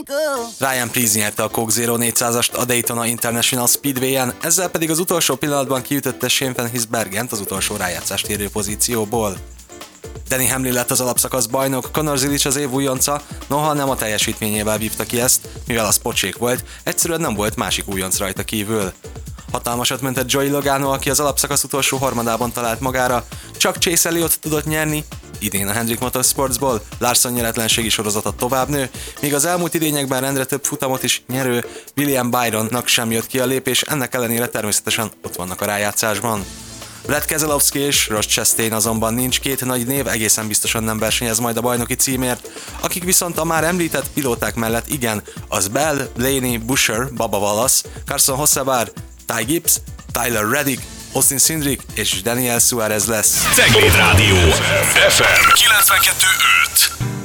Ryan Preece nyerte a Coke Zero 400-ast a Daytona International Speedway-en, ezzel pedig az utolsó pillanatban kiütötte Shane Van Gisbergent az utolsó rájátszást érő pozícióból. Danny Hamlin lett az alapszakasz bajnok, Conor Zilic az év újonca, noha nem a teljesítményével vívta ki ezt, mivel az pocsék volt, egyszerűen nem volt másik újonc rajta kívül. Hatalmasat mentett Joey Logano, aki az alapszakasz utolsó harmadában talált magára, csak Chase Elliott tudott nyerni, idén a Hendrick Motorsportsból Larson nyeretlenségi sorozata tovább nő, míg az elmúlt idényekben rendre több futamot is nyerő William Byronnak sem jött ki a lépés, ennek ellenére természetesen ott vannak a rájátszásban. Brad Keselowski és Ross Chastain azonban nincs, két nagy név egészen biztosan nem versenyez majd a bajnoki címért, akik viszont a már említett pilóták mellett igen, az Bell, Blaney, Buescher, Bubba Wallace, Carson Hocevar, Ty Gibbs, Tyler Reddick, Austin Cindric és Daniel Suarez lesz. Cegléd Rádió FM 92.5